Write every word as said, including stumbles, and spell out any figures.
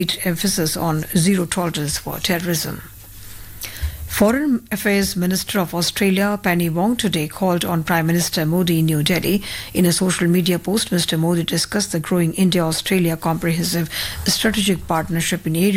emphasis on zero tolerance for terrorism. Foreign Affairs Minister of Australia Penny Wong today called on Prime Minister Modi in New Delhi. In a social media post, Mister Modi discussed the growing India-Australia comprehensive strategic partnership in areas